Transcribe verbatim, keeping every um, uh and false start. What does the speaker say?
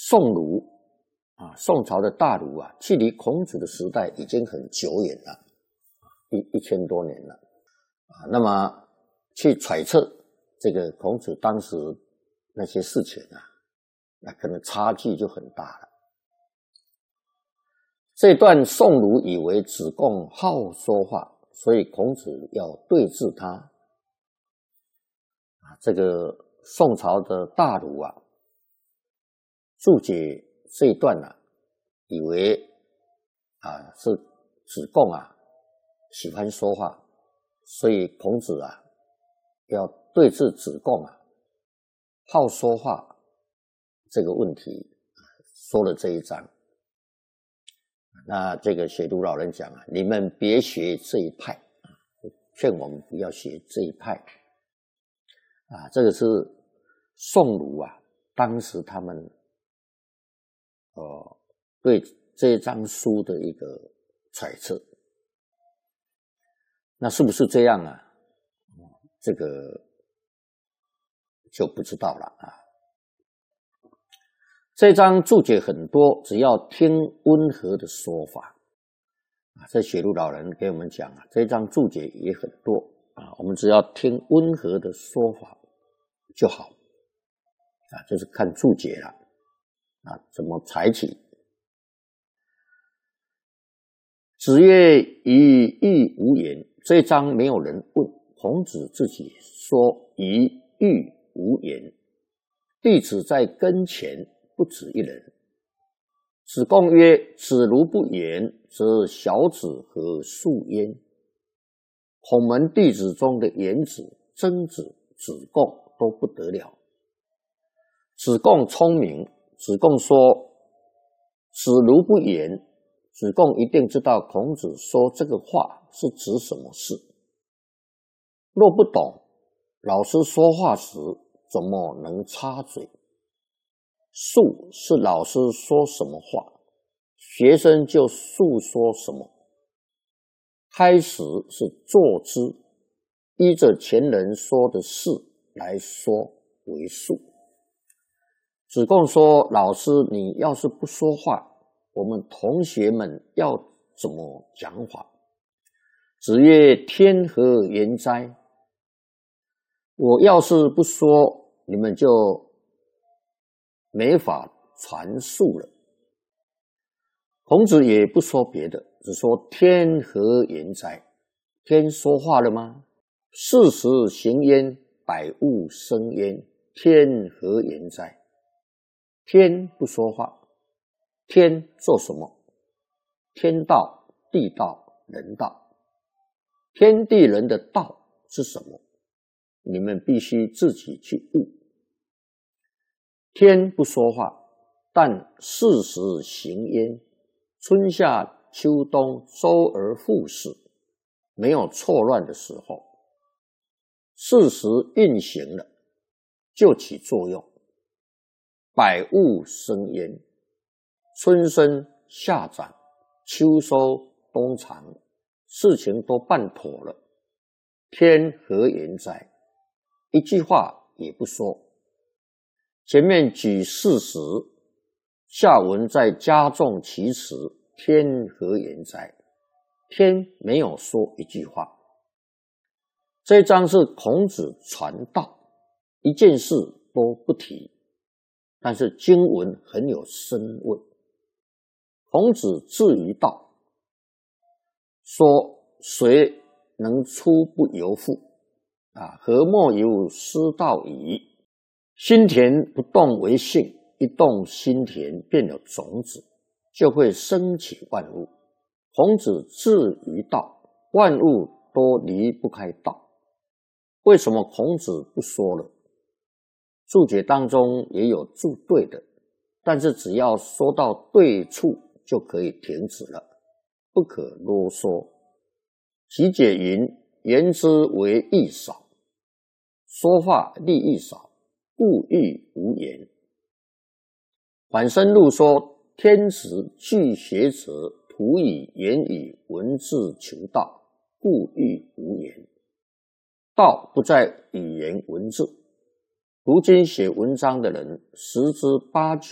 宋儒啊，宋朝的大儒啊，距离孔子的时代已经很久远了，一一千多年了啊。那么去揣测这个孔子当时那些事情啊，那可能差距就很大了。这段宋儒以为子贡好说话，所以孔子要对治他。啊，这个宋朝的大儒啊，注解这一段啊，以为啊是子贡啊喜欢说话，所以孔子啊要对治子贡啊好说话这个问题，说了这一章。那这个学儒老人讲啊，你们别学这一派，劝我们不要学这一派啊。这个是宋儒啊，当时他们呃对这张书的一个揣测。那是不是这样啊？这个就不知道了啊。这章注解很多，只要听温和的说法啊。这学儒老人给我们讲啊，这章注解也很多啊，我们只要听温和的说法就好啊，就是看注解了啊，怎么采取。子曰：“一欲无言。”这章没有人问，孔子自己说：“一欲无言。”弟子在跟前。不止一人。子贡曰：“子如不言，则小子何述焉？”孔门弟子中的颜子、曾子、子贡都不得了。子贡聪明，子贡说：“子如不言。”子贡一定知道孔子说这个话是指什么事。若不懂，老师说话时怎么能插嘴？述是老师说什么话，学生就述说什么。开始是作之，依着前人说的事来说为述。子贡说：“老师，你要是不说话，我们同学们要怎么讲话？”子曰：“天何言哉？我要是不说，你们就没法传述了。”孔子也不说别的，只说天何言哉？天说话了吗？四时行焉，百物生焉，天何言哉？天不说话，天做什么？天道、地道、人道。天地人的道是什么？你们必须自己去悟。天不说话，但四时行焉，春夏秋冬周而复始，没有错乱的时候。四时运行了，就起作用。百物生焉，春生夏长，秋收冬藏，事情都办妥了。天何言哉？一句话也不说。前面举事实，下文再加重其词，天何言哉？天没有说一句话。这一章是孔子传道，一件事都不提，但是经文很有深问。孔子至于道，说谁能出不由腹啊？何莫由师道矣？心田不动为性，一动心田便有种子，就会生起万物。孔子至于道，万物都离不开道。为什么孔子不说了？注解当中也有注对的，但是只要说到对处就可以停止了，不可啰嗦。其解云：言之为义少，说话利益少，故欲无言。缓生录说：天子具学者，徒以言语文字求道，故欲无言。道不在语言文字。如今写文章的人十之八九